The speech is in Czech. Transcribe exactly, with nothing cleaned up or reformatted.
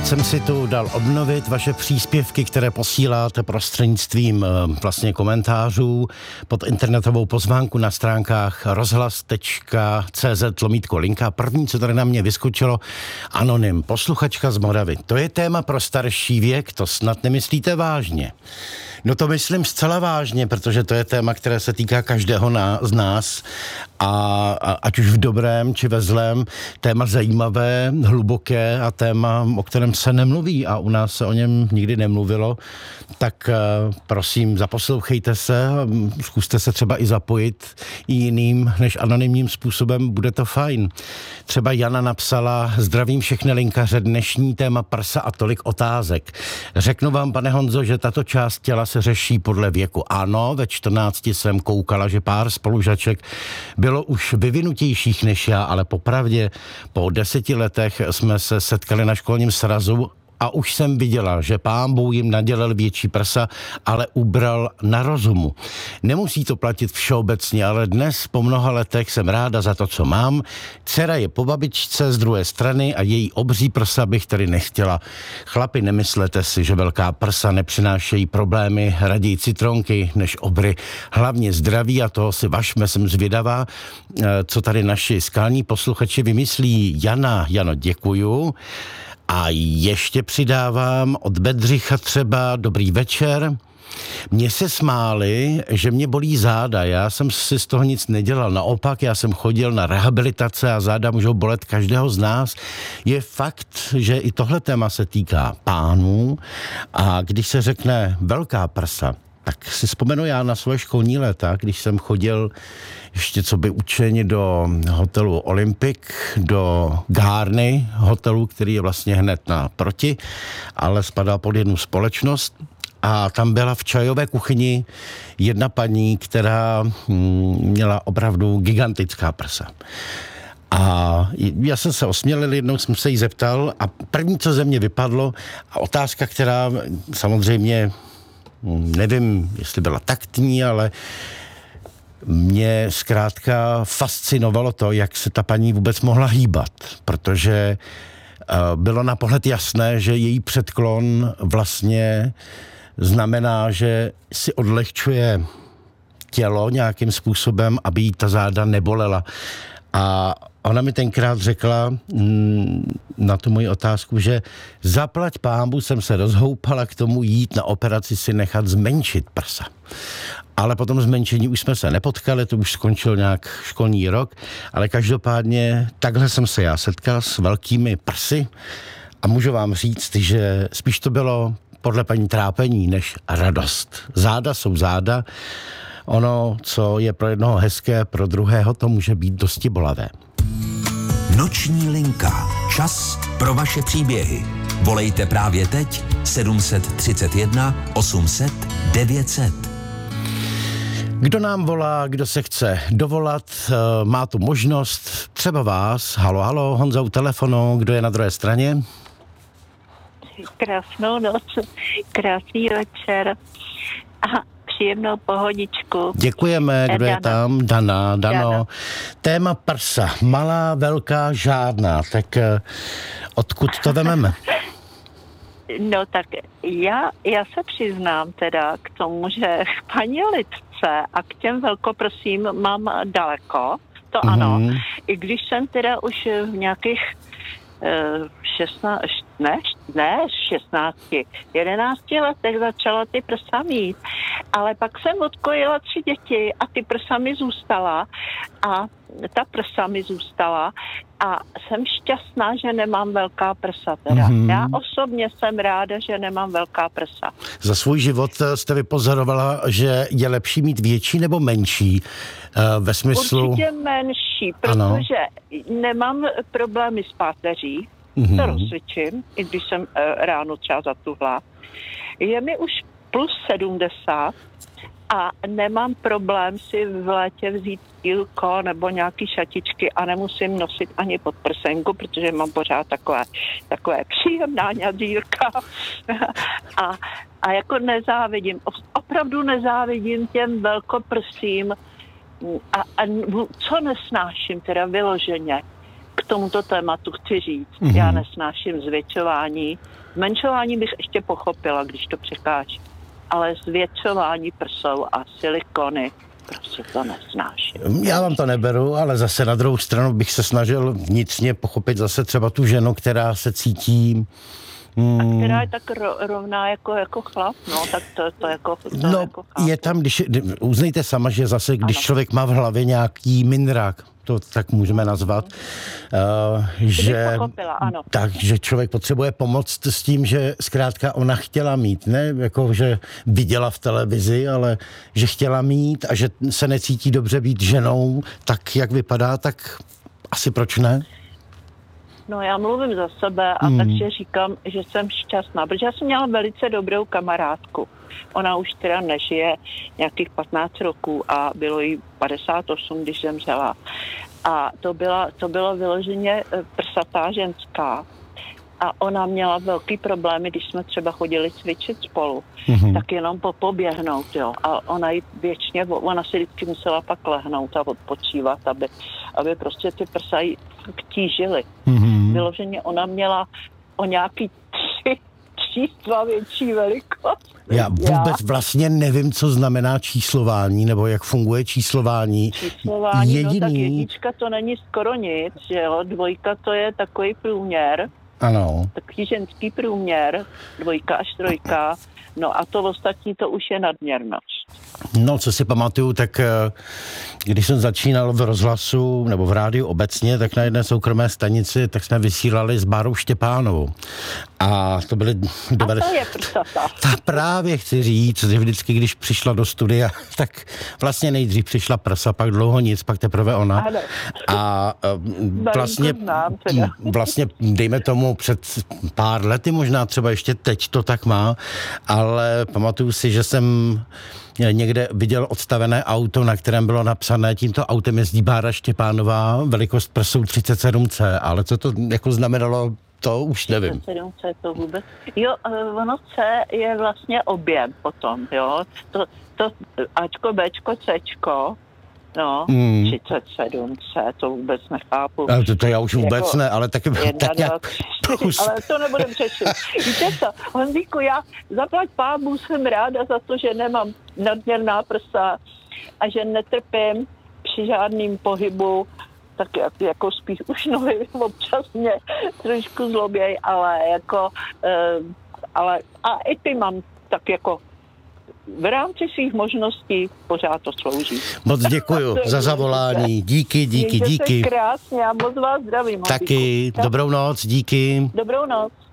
teď jsem si tu dal obnovit vaše příspěvky, které posíláte prostřednictvím vlastně komentářů pod internetovou pozvánku na stránkách rozhlas tečka cé zet lomítko linka. První, co tady na mě vyskočilo, anonym, posluchačka z Moravy. To je téma pro starší věk, to snad nemyslíte vážně. No to myslím zcela vážně, protože to je téma, které se týká každého na, z nás a, a ať už v dobrém či ve zlém, téma zajímavé, hluboké a téma, o kterém se nemluví a u nás se o něm nikdy nemluvilo, tak prosím, zaposlouchejte se, zkuste se třeba i zapojit i jiným než anonymním způsobem, bude to fajn. Třeba Jana napsala: zdravím všechny linkaře, dnešní téma prsa a tolik otázek. Řeknu vám, pane Honzo, že tato část těla se řeší podle věku. Ano, ve čtrnácti jsem koukala, že pár spolužaček bylo už vyvinutějších než já, ale popravdě po deseti letech jsme se setkali na školním srazu a už jsem viděla, že pán Bůh jim nadělal větší prsa, ale ubral na rozumu. Nemusí to platit všeobecně, ale dnes po mnoha letech jsem ráda za to, co mám. Dcera je po babičce z druhé strany a její obří prsa bych tedy nechtěla. Chlapi, nemyslete si, že velká prsa nepřinášejí problémy, raději citronky než obry. Hlavně zdraví a toho si vašme, jsem zvědavá, co tady naši skalní posluchači vymyslí. Jana, Jano, děkuju. A ještě přidávám od Bedřicha třeba: dobrý večer. Mně se smáli, že mě bolí záda. Já jsem si z toho nic nedělal. Naopak, já jsem chodil na rehabilitace a záda můžou bolet každého z nás. Je fakt, že i tohle téma se týká pánů a když se řekne velká prsa, tak si vzpomenu já na svoje školní léta, když jsem chodil ještě co by učeni do hotelu Olympic, do Gárny hotelu, který je vlastně hned naproti, ale spadal pod jednu společnost. A tam byla v čajové kuchyni jedna paní, která měla opravdu gigantická prsa. A já jsem se osmělil, jednou jsem se jí zeptal a první, co ze mě vypadlo, a otázka, která samozřejmě nevím, jestli byla taktní, ale mě zkrátka fascinovalo to, jak se ta paní vůbec mohla hýbat, protože bylo na pohled jasné, že její předklon vlastně znamená, že si odlehčuje tělo nějakým způsobem, aby jí ta záda nebolela. A ona mi tenkrát řekla na tu moji otázku, že zaplať pánbu jsem se rozhoupala k tomu jít na operaci si nechat zmenšit prsa. Ale po tom zmenšení už jsme se nepotkali, to už skončil nějak školní rok, ale každopádně takhle jsem se já setkal s velkými prsy a můžu vám říct, že spíš to bylo podle paní trápení než radost. Záda jsou záda, ono, co je pro jednoho hezké, pro druhého to může být dosti bolavé. Noční linka. Čas pro vaše příběhy. Volejte právě teď sedm set třicet jedna osm set devět set. Kdo nám volá, kdo se chce dovolat, má tu možnost, třeba vás. Halo, halo, Honza u telefonu, kdo je na druhé straně? Krásnou noc, krásný večer a příjemnou pohodičku. Děkujeme, kdo Dana. je tam? Dana, Dano. Dana. Téma prsa, malá, velká, žádná, tak odkud to vememe? No tak já, já se přiznám teda k tomu, že k paní Lidce a k těm velkoprsím mám daleko, to mm-hmm. ano. I když jsem teda už v nějakých šestnáct, ne, ne, šestnácti, jedenácti letech začala ty prsa mít, ale pak jsem odkojila tři děti a ty prsa mi zůstala a ta prsa mi zůstala a jsem šťastná, že nemám velká prsa teda. Mm-hmm. Já osobně jsem ráda, že nemám velká prsa. Za svůj život jste vypozorovala, že je lepší mít větší nebo menší ve smyslu... Určitě menší, protože ano. Nemám problémy s páteří, mm-hmm. to rozcvičím, i když jsem ráno třeba zatuhla. Je mi už plus sedmdesát a nemám problém si v létě vzít jílko nebo nějaký šatičky a nemusím nosit ani podprsenku, protože mám pořád takové, takové příjemná ňadírka. a, a jako nezávidím, opravdu nezávidím těm velkoprsým a, a co nesnáším teda vyloženě. K tomuto tématu chci říct. Mm-hmm. Já nesnáším zvětšování. Zmenšování bych ještě pochopila, když to překáží. Ale zvětšování prsou a silikony prostě to nesnáším. Já vám to neberu, ale zase na druhou stranu bych se snažil vnitřně pochopit zase třeba tu ženu, která se cítí... Hmm. A která je tak rovná jako, jako chlap, no, tak to, to jako to No, jako chlap. Je tam, když, uznejte sama, že zase, když ano. člověk má v hlavě nějaký mindrák, to tak můžeme nazvat, uh, že, pochopila, ano. tak, že člověk potřebuje pomoct s tím, že zkrátka ona chtěla mít, ne jako, že viděla v televizi, ale že chtěla mít a že se necítí dobře být ženou, tak jak vypadá, tak asi proč ne? No já mluvím za sebe a hmm. takže říkám, že jsem šťastná, protože já jsem měla velice dobrou kamarádku. Ona už teda nežije nějakých patnáct roků a bylo jí padesát osm, když zemřela. A to, byla, to bylo vyloženě prsatá ženská. A ona měla velký problémy, když jsme třeba chodili cvičit spolu, mm-hmm. tak jenom popoběhnout, jo. A ona jí věčně, ona si vždycky musela pak lehnout a odpočívat, aby, aby prostě ty prsa jí tížily. Mm-hmm. Vyloženě ona měla o nějaký tři čísla větší velikost. Já vůbec já. vlastně nevím, co znamená číslování, nebo jak funguje číslování. Číslování, Jediný... no tak jednička to není skoro nic, že jo, dvojka to je takový průměr. Ano. Takový ženský průměr, dvojka až trojka, no a to ostatní to už je nadměrnost. No, co si pamatuju, tak když jsem začínal v rozhlasu nebo v rádiu obecně, tak na jedné soukromé stanici, tak jsme vysílali s Bárou Štěpánovou. A to byly... A to je prsata. Ta právě chci říct, že vždycky, když přišla do studia, tak vlastně nejdřív přišla prsa, pak dlouho nic, pak teprve ona. Ano. A vlastně, vlastně, dejme tomu, před pár lety, možná třeba ještě teď to tak má, ale pamatuju si, že jsem někde viděl odstavené auto, na kterém bylo napsané, tímto autem jezdí Bára Štěpánová, velikost prsou třicet sedm cé, ale co to jako znamenalo, to už nevím. třicet sedm cé to vůbec. Jo, ono C je vlastně objem potom, jo. To, to Ačko, Bčko, Cčko, no, hmm. třicet sedm cé, to vůbec nechápu. Ale to, to já už vůbec jako ne, ale tak, tak nějak... Ale to nebudem řešit. Víte co, Honzíku, já zaplať pámu jsem ráda za to, že nemám nadměrná prsa a že netrpím při žádným pohybu, tak jako spíš už nohy občas mě trošku zloběj, ale jako, uh, ale a i ty mám tak jako v rámci svých možností pořád to slouží. Moc děkuju za zavolání. Díky, díky, Mějte díky. se krásně a moc vás zdravím. Taky. Dobrou noc, díky. Dobrou noc.